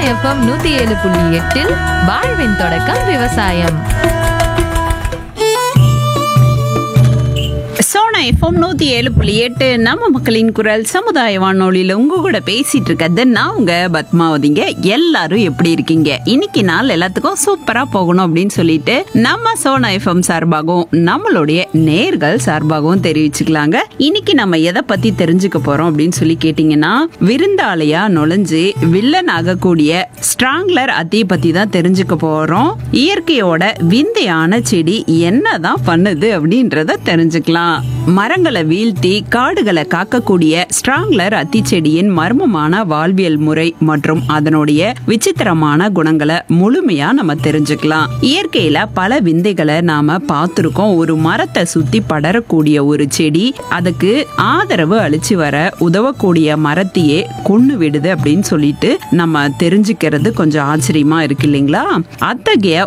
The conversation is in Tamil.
எஃப்எம் 107.8 வாழ்வின் தொடக்கம் விவசாயம். சோனா எஃப்எம் 107.8 நம்ம மக்களின் குரல் சமுதாய வானொலியில உங்க கூட பேசிட்டு இருக்கிறது நான் உங்க பத்மாவதிங்க. எல்லாரும் எப்படி இருக்கீங்க? இன்னைக்கு நாள் எல்லாத்துக்கும் சூப்பரா போகணும் அப்படின்னு சொல்லிட்டு நம்ம சோனா எஃப்எம் சார்பாகவும் நம்மளுடைய நேர்கள் சார்பாகவும் தெரிவிச்சுக்கலாங்க. இன்னைக்கு நம்ம எதை பத்தி தெரிஞ்சுக்க போறோம் அப்படின்னு சொல்லி கேட்டீங்கன்னா, விருந்தாளையா நுழைஞ்சு வில்லன் ஆகக்கூடிய ஸ்ட்ராங்லர் அத்தியை பத்தி தான் தெரிஞ்சுக்க போறோம். இயற்கையோட விந்தையான செடி என்னதான் பண்ணுது அப்படின்றத தெரிஞ்சுக்கலாம். மரங்களை வீழ்த்தி காடுகளை காக்கக்கூடிய ஸ்ட்ராங்லர் அத்தி செடியின் மர்மமான வாழ்வியல் முறை மற்றும் அதனுடைய விசித்திரமான குணங்களை முழுமையா நம்ம தெரிஞ்சுக்கலாம். இயற்கையில பல விந்தைகளை நாம பார்த்திருக்கோம். ஒரு மரத்தை சுத்தி படரக்கூடிய ஒரு செடி அதுக்கு ஆதரவு அளிச்சு வர உதவக்கூடிய மரத்தையே கொன்னு விடுது அப்படின்னு சொல்லிட்டு நம்ம தெரிஞ்சுக்கிறது கொஞ்சம் ஆச்சரியமா இருக்கு இல்லைங்களா? அத்தகைய